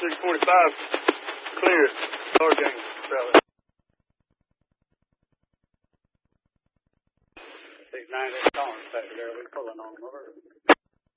645, clear. Large angle, trailer. 698 Collins back there, we pulling on them over.